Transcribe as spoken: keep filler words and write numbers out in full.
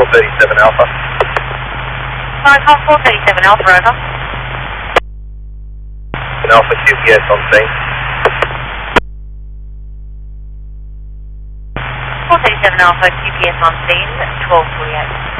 four thirty-seven Alpha. Protocol four thirty-seven Alpha, over. An Alpha Q P S on scene. four thirty-seven Alpha, Q P S on scene, twelve forty-eight.